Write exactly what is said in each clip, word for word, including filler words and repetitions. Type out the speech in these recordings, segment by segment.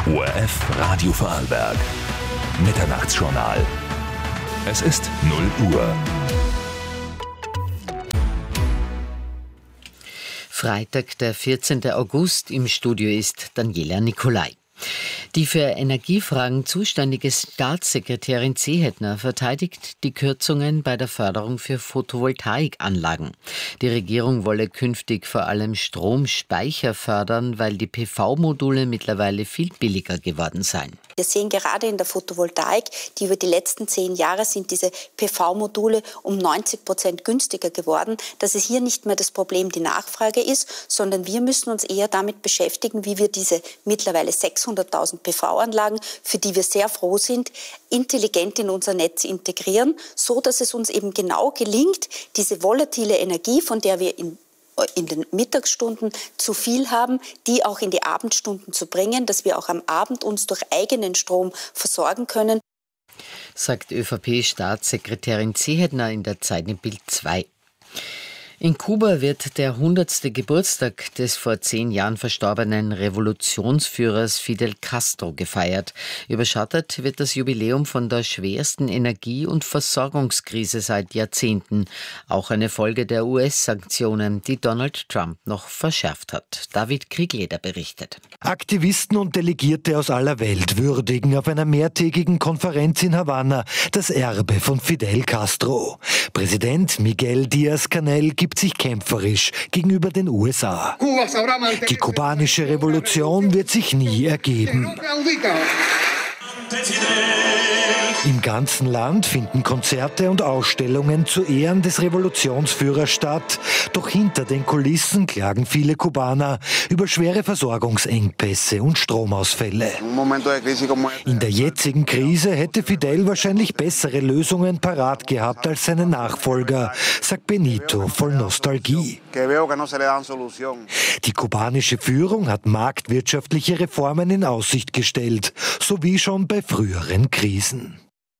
O R F Radio Vorarlberg. Mitternachtsjournal. Es ist null Uhr. Freitag, der vierzehnten August, im Studio ist Daniela Nicolai. Die für Energiefragen zuständige Staatssekretärin Zehedner verteidigt die Kürzungen bei der Förderung für Photovoltaikanlagen. Die Regierung wolle künftig vor allem Stromspeicher fördern, weil die P V-Module mittlerweile viel billiger geworden seien. Wir sehen gerade in der Photovoltaik, die über die letzten zehn Jahre sind diese P V-Module um neunzig Prozent günstiger geworden, dass es hier nicht mehr das Problem die Nachfrage ist, sondern wir müssen uns eher damit beschäftigen, wie wir diese mittlerweile sechshunderttausend P V-Anlagen, für die wir sehr froh sind, intelligent in unser Netz integrieren, so dass es uns eben genau gelingt, diese volatile Energie, von der wir in in den Mittagsstunden zu viel haben, die auch in die Abendstunden zu bringen, dass wir auch am Abend uns durch eigenen Strom versorgen können. Sagt ÖVP-Staatssekretärin Zehedner in der Zeit im Bild zwei. In Kuba wird der hundertste Geburtstag des vor zehn Jahren verstorbenen Revolutionsführers Fidel Castro gefeiert. Überschattet wird das Jubiläum von der schwersten Energie- und Versorgungskrise seit Jahrzehnten. Auch eine Folge der U S-Sanktionen, die Donald Trump noch verschärft hat. David Kriegleder berichtet. Aktivisten und Delegierte aus aller Welt würdigen auf einer mehrtägigen Konferenz in Havanna das Erbe von Fidel Castro. Präsident Miguel Díaz-Canel gibt sich kämpferisch gegenüber den U S A. Die kubanische Revolution wird sich nie ergeben. Im ganzen Land finden Konzerte und Ausstellungen zu Ehren des Revolutionsführers statt. Doch hinter den Kulissen klagen viele Kubaner über schwere Versorgungsengpässe und Stromausfälle. In der jetzigen Krise hätte Fidel wahrscheinlich bessere Lösungen parat gehabt als seine Nachfolger, sagt Benito voll Nostalgie. Die kubanische Führung hat marktwirtschaftliche Reformen in Aussicht gestellt, so wie schon bei früheren Krisen.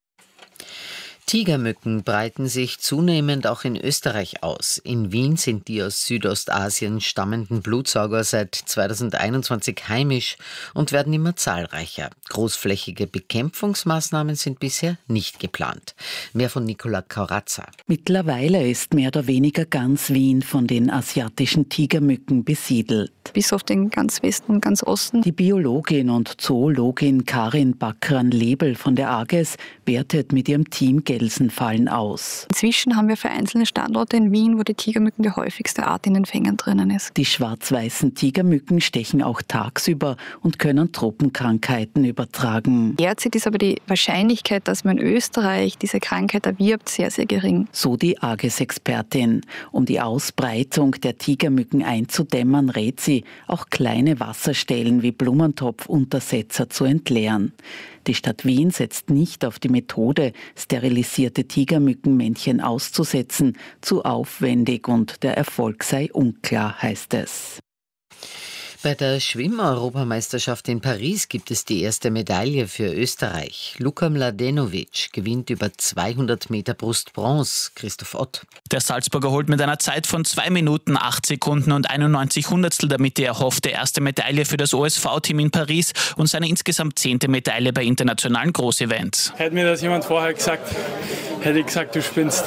Tigermücken breiten sich zunehmend auch in Österreich aus. In Wien sind die aus Südostasien stammenden Blutsauger seit zweitausendeinundzwanzig heimisch und werden immer zahlreicher. Großflächige Bekämpfungsmaßnahmen sind bisher nicht geplant. Mehr von Nicola Kaurazza. Mittlerweile ist mehr oder weniger ganz Wien von den asiatischen Tigermücken besiedelt. Bis auf den ganz Westen und ganz Osten. Die Biologin und Zoologin Karin Backran-Lebel von der AGES wertet mit ihrem Team Gelsenfallen aus. Inzwischen haben wir für einzelne Standorte in Wien, wo die Tigermücken die häufigste Art in den Fängern drinnen ist. Die schwarz-weißen Tigermücken stechen auch tagsüber und können Tropenkrankheiten übertragen. Derzeit ist aber die Wahrscheinlichkeit, dass man in Österreich diese Krankheit erwirbt, sehr, sehr gering. So die AGES-Expertin. Um die Ausbreitung der Tigermücken einzudämmen, rät sie, auch kleine Wasserstellen wie Blumentopfuntersetzer zu entleeren. Die Stadt Wien setzt nicht auf die Methode, sterilisierte Tigermückenmännchen auszusetzen. Zu aufwendig und der Erfolg sei unklar, heißt es. Bei der Schwimm-Europameisterschaft in Paris gibt es die erste Medaille für Österreich. Luka Mladenovic gewinnt über zweihundert Meter Brust-Bronze. Christoph Ott. Der Salzburger holt mit einer Zeit von zwei Minuten, acht Sekunden und einundneunzig Hundertstel damit die erhoffte erste Medaille für das O S V-Team in Paris und seine insgesamt zehnte Medaille bei internationalen Großevents. Hätte mir das jemand vorher gesagt, hätte ich gesagt, du spinnst.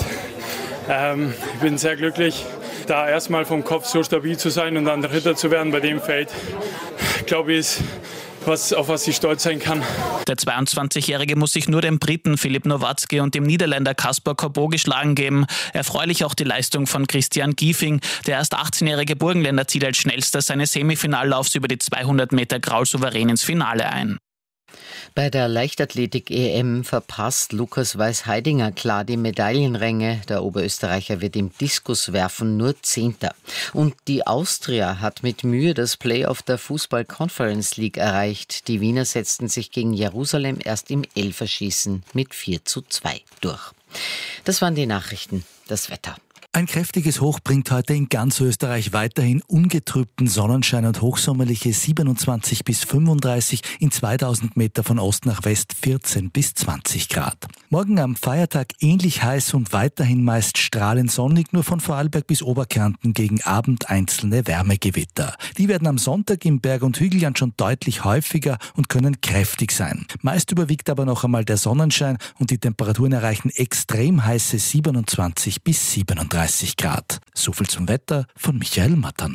Ähm, ich bin sehr glücklich, da erstmal vom Kopf so stabil zu sein und dann Dritter zu werden bei dem Feld, glaube ich, ist was, auf was ich stolz sein kann. Der zweiundzwanzigjährige muss sich nur dem Briten Filip Nowatzki und dem Niederländer Caspar Corbeau geschlagen geben. Erfreulich auch die Leistung von Christian Giefing. Der erst achtzehnjährige Burgenländer zieht als schnellster seine Semifinallaufs über die zweihundert Meter Graul souverän ins Finale ein. Bei der Leichtathletik-E M verpasst Lukas Weiß-Heidinger klar die Medaillenränge. Der Oberösterreicher wird im Diskuswerfen nur Zehnter. Und die Austria hat mit Mühe das Playoff der Fußball-Conference League erreicht. Die Wiener setzten sich gegen Jerusalem erst im Elferschießen mit vier zu zwei durch. Das waren die Nachrichten. Das Wetter. Ein kräftiges Hoch bringt heute in ganz Österreich weiterhin ungetrübten Sonnenschein und hochsommerliche siebenundzwanzig bis fünfunddreißig, in zweitausend Meter von Ost nach West vierzehn bis zwanzig Grad. Morgen am Feiertag ähnlich heiß und weiterhin meist strahlend sonnig, nur von Vorarlberg bis Oberkärnten gegen Abend einzelne Wärmegewitter. Die werden am Sonntag im Berg- und Hügelland schon deutlich häufiger und können kräftig sein. Meist überwiegt aber noch einmal der Sonnenschein und die Temperaturen erreichen extrem heiße siebenundzwanzig bis siebenunddreißig Grad. So viel zum Wetter von Michael Mattern.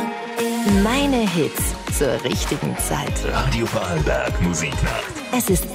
Meine Hits zur richtigen Zeit. Radio Vorarlberg Musiknacht. Es ist